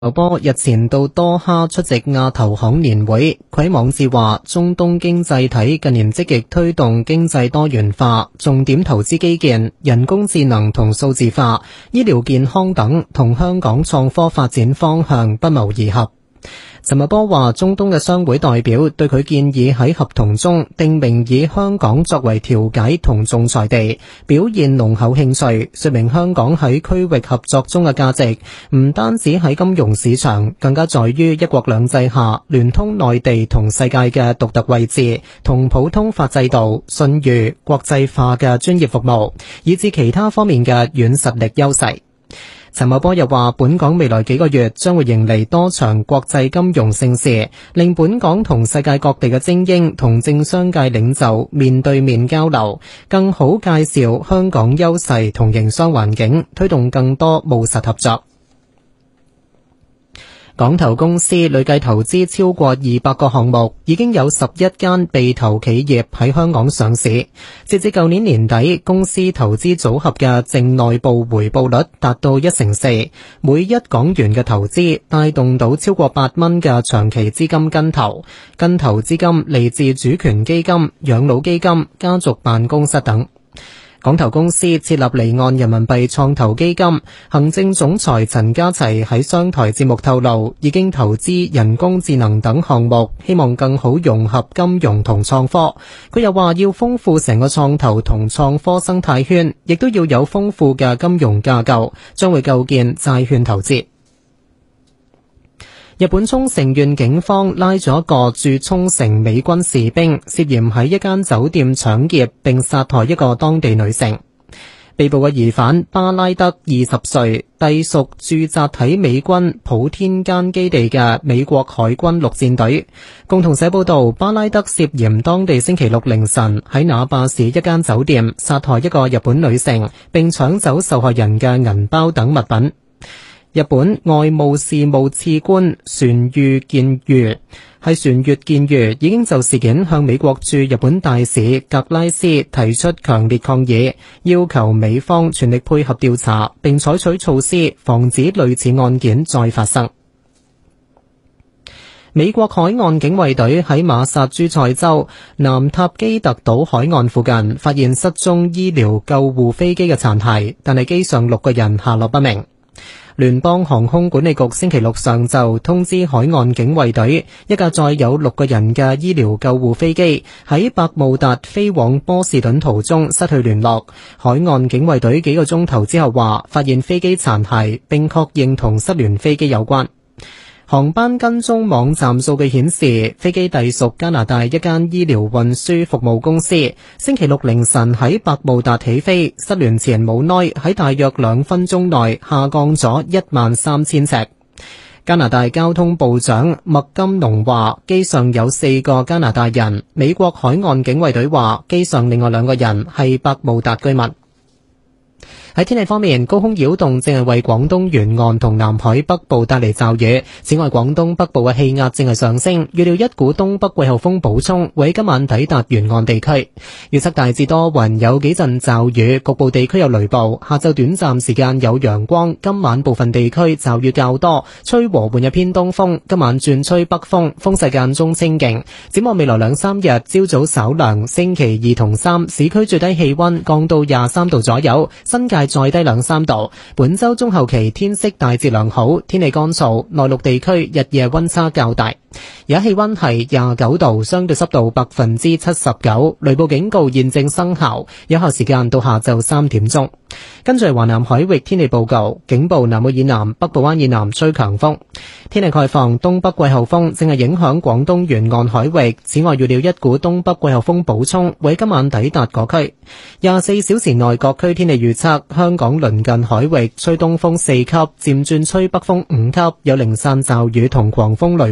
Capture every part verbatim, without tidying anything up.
波日前到多哈出席亞投行年會，佢喺網誌話，中東經濟體近年積極推動經濟多元化，重點投資基建、人工智能同數字化、醫療健康等，同香港創科發展方向不謀而合。陳茂波話，中東嘅商會代表對佢建議喺合同中訂明以香港作為調解同仲裁地，表現濃厚興趣，說明香港喺區域合作中嘅價值，唔單止喺金融市場，更加在於一國兩制下聯通內地同世界嘅獨特位置，同普通法制度、信譽、國際化嘅專業服務，以至其他方面嘅軟實力優勢。陳茂波又話，本港未來幾個月將會迎嚟多場國際金融盛事，令本港同世界各地嘅精英同政商界領袖面對面交流，更好介紹香港優勢同營商環境，推動更多務實合作。港投公司累計投資超過二百個項目，已經有十一間被投企業喺香港上市。截至舊年年底，公司投資組合嘅淨內部回報率達到一成四，每一港元嘅投資帶動到超過八蚊嘅長期資金跟投，跟投資金嚟自主權基金、養老基金、家族辦公室等。港投公司設立離岸人民幣創投基金，行政總裁陳家齊喺商台節目透露，已經投資人工智能等項目，希望更好融合金融同創科。佢又話要豐富成個創投同創科生態圈，亦都要有豐富嘅金融架構，將會構建債券投資。日本沖繩縣警方拉咗一個駐沖繩美軍士兵，涉嫌喺一間酒店搶劫並殺害一個當地女性。被捕嘅疑犯巴拉德二十歲，隸屬駐紮喺美軍普天間基地嘅美國海軍陸戰隊。共同社報道，巴拉德涉嫌當地星期六凌晨喺那霸市一間酒店殺害一個日本女性，並搶走受害人嘅銀包等物品。日本外務事務次官船越健裕係船越健裕已經就事件向美國駐日本大使格拉斯提出強烈抗議，要求美方全力配合調查，並採取措施防止類似案件再發生。美國海岸警衛隊喺馬薩諸塞州南塔基特島海岸附近發現失蹤醫療救護飛機嘅殘骸，但係機上六個人下落不明。聯邦航空管理局星期六上晝通知海岸警衛隊，一架載有六個人嘅醫療救護飛機喺百慕達飛往波士頓途中失去聯絡。海岸警衛隊幾個鐘頭之後話，發現飛機殘骸，並確認同失聯飛機有關。航班跟蹤網站數據顯示，飛機隸屬加拿大一間醫療運輸服務公司。星期六凌晨喺百慕達起飛，失聯前冇耐喺大約兩分鐘內下降咗一萬三千尺。加拿大交通部長麥金農話，機上有四個加拿大人。美國海岸警衛隊話，機上另外兩個人係百慕達居民。喺天氣方面，高空擾動正係為廣東沿岸同南海北部帶嚟驟雨。此外，廣東北部嘅氣壓正係上升，預料一股東北季候風補充會喺今晚抵達沿岸地區。預測大致多雲，有幾陣驟雨，局部地區有雷暴。下晝短暫時間有陽光，今晚部分地區驟雨較多，吹和緩嘅偏東風。今晚轉吹北風，風勢間中清勁。展望未來兩三日，朝早稍涼，星期二同三市區最低氣溫降到廿三度左右，新界再低兩三度。本周中後期天色大致良好，天氣乾燥，內陸地區日夜溫差較大。而家氣溫係廿九度，相對濕度百分之七十九，雷暴警告現正生效，有效時間到下晝三點鐘。跟住華南海域天氣報告，警報南澳以南、北部灣以南吹強風。天氣概況，東北季候風正係影響廣東沿岸海域。此外，預料一股東北季候風補充會今晚抵達各區。廿四小時內各區天氣預測，香港鄰近海域吹東風四級，漸轉吹北風五級，有零散驟雨同狂風雷暴，海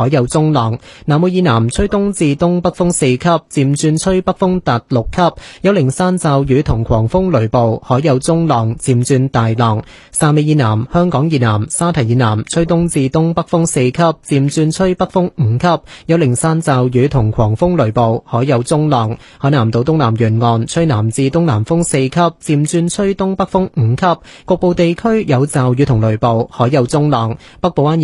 海有中浪。南澳以南吹東至東北風四級，漸轉吹北風達六級，有零散驟雨同狂風雷暴，海有中浪，漸轉大浪。汕尾以南、香港以南、沙堤以南吹東至東北風四級，漸轉吹北風五級，有零散驟雨同狂風雷暴，海有中浪。海南島東南沿岸吹南至東南風四級，漸轉吹東北風五級，局部地區有驟雨同雷暴，海有中浪。北部灣